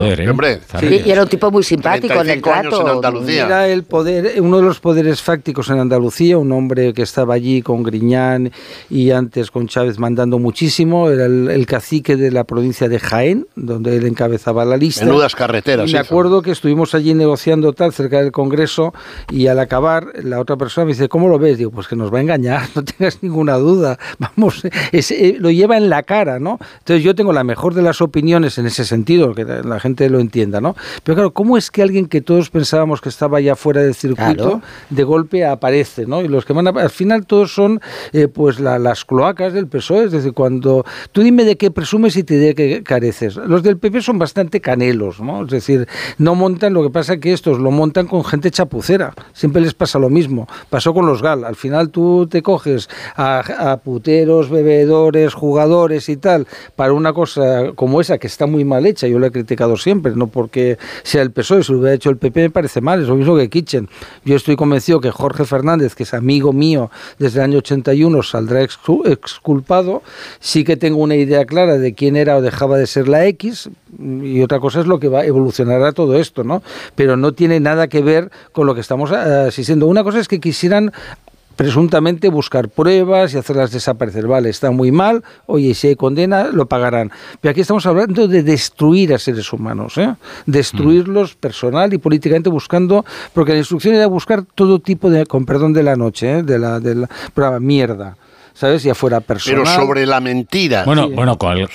Hombre, sí, y era un tipo muy simpático en el trato. En Andalucía. Era el poder, uno de los poderes fácticos en Andalucía, un hombre que estaba allí con Griñán y antes con Chávez mandando muchísimo, era el cacique de la provincia de Jaén, donde él encabezaba la lista. Menudas carreteras. Y me acuerdo que estuvimos allí negociando tal cerca del Congreso y al acabar la otra persona me dice, ¿cómo lo ves? Digo, pues que nos va a engañar, no tengas ninguna duda. Vamos, lo lleva en la cara, ¿no? Entonces yo tengo la mejor de las opiniones en ese sentido, que la gente lo entienda, ¿no? Pero claro, ¿cómo es que alguien que todos pensábamos que estaba ya fuera del circuito, de golpe aparece, ¿no? Y los que van al final todos son pues las cloacas del PSOE, es decir, cuando tú dime de qué presumes y te diré que careces. Los del PP son bastante canelos, ¿no? Es decir, no montan, lo que pasa que estos lo montan con gente chapucera, siempre les pasa lo mismo. Pasó con los GAL, al final tú te coges a puteros, bebedores, jugadores y tal, para una cosa como esa que está muy mal hecha, yo la he criticado siempre, no porque sea el PSOE, si lo hubiera hecho el PP me parece mal, es lo mismo que Kitchen. Yo estoy convencido que Jorge Fernández, que es amigo mío desde el año 81, saldrá exculpado. Sí que tengo una idea clara de quién era o dejaba de ser la X, y otra cosa es lo que va a evolucionar a todo esto, ¿no? Pero no tiene nada que ver con lo que estamos asistiendo. Una cosa es que quisieran presuntamente buscar pruebas y hacerlas desaparecer. Vale, está muy mal, oye, si hay condena, lo pagarán. Pero aquí estamos hablando de destruir a seres humanos, destruirlos personal y políticamente buscando, porque la instrucción era buscar todo tipo de, con perdón de la noche, de la mierda. ¿Sabes? Ya fuera personal. Pero sobre la mentira. Bueno, con el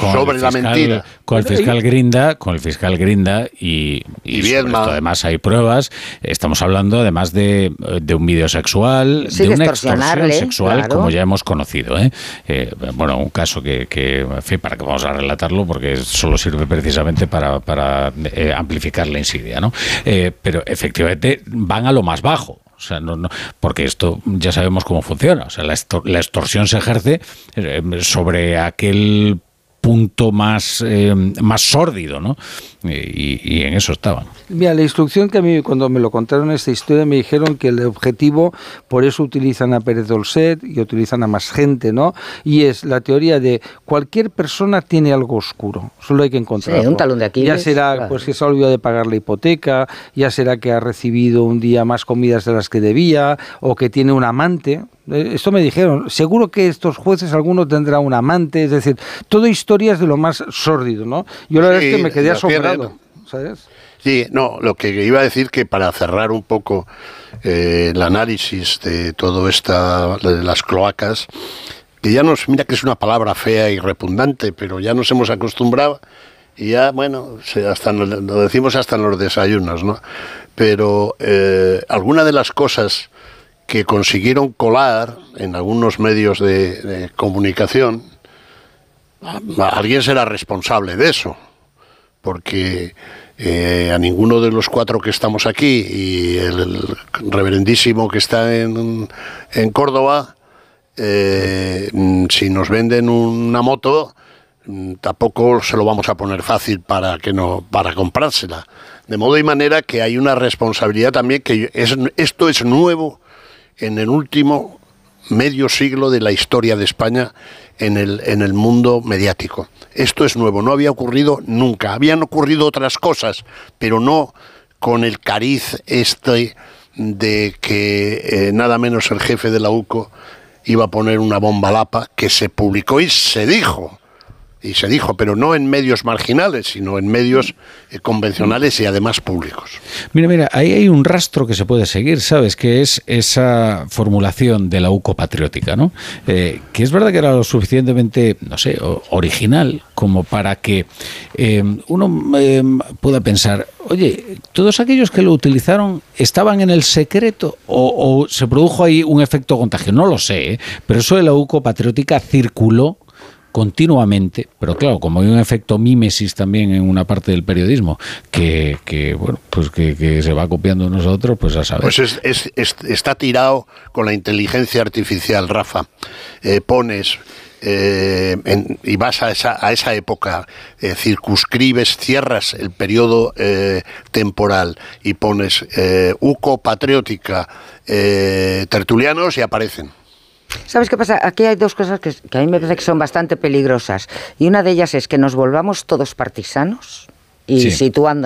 fiscal Grinda y Viedma. Esto, además hay pruebas. Estamos hablando además de un vídeo sexual, de una extorsión sexual, claro, como ya hemos conocido. Bueno, un caso que en fin, para que vamos a relatarlo, porque solo sirve precisamente para amplificar la insidia, ¿no? Pero efectivamente van a lo más bajo. O sea, no, porque esto ya sabemos cómo funciona. O sea, la extorsión se ejerce sobre aquel punto más sórdido, ¿no? Y en eso estaban. Mira, la instrucción que a mí, cuando me lo contaron esta historia, me dijeron que el objetivo, por eso utilizan a Pérez Dolcet y utilizan a más gente, ¿no? Y es la teoría de cualquier persona tiene algo oscuro, solo hay que encontrarlo. Sí, un talón de Aquiles. Ya será pues que se ha olvidado de pagar la hipoteca, ya será que ha recibido un día más comidas de las que debía, o que tiene un amante. Esto me dijeron, seguro que estos jueces alguno tendrá un amante, es decir, todo historias de lo más sórdido, ¿no? Yo la verdad es que me quedé asombrado, ¿sabes? Sí, no, lo que iba a decir, que para cerrar un poco el análisis de todo esta, de las cloacas, que ya mira que es una palabra fea y repugnante, pero ya nos hemos acostumbrado y ya, bueno, hasta lo decimos hasta en los desayunos, ¿no? Pero alguna de las cosas que consiguieron colar en algunos medios de comunicación, alguien será responsable de eso, porque a ninguno de los cuatro que estamos aquí y el reverendísimo que está en Córdoba, si nos venden una moto, tampoco se lo vamos a poner fácil para comprársela. De modo y manera que hay una responsabilidad también, que esto es nuevo en el último medio siglo de la historia de España en el mundo mediático. Esto es nuevo, no había ocurrido nunca. Habían ocurrido otras cosas, pero no con el cariz de que nada menos el jefe de la UCO iba a poner una bomba lapa, que se publicó y se dijo, pero no en medios marginales, sino en medios convencionales y además públicos. Mira, ahí hay un rastro que se puede seguir, ¿sabes? Que es esa formulación de la UCO patriótica, ¿no? Que es verdad que era lo suficientemente, no sé, original como para que uno pueda pensar, oye, ¿todos aquellos que lo utilizaron estaban en el secreto o se produjo ahí un efecto contagio? No lo sé, pero eso de la UCO patriótica circuló continuamente, pero claro, como hay un efecto mímesis también en una parte del periodismo que bueno, pues que se va copiando nosotros, pues a saber. Pues está tirado con la inteligencia artificial, Rafa. Pones y vas a esa época, circunscribes, cierras el periodo temporal y pones UCO patriótica, tertulianos, y aparecen. ¿Sabes qué pasa? Aquí hay dos cosas que a mí me parece que son bastante peligrosas. Y una de ellas es que nos volvamos todos partisanos y Sí. situando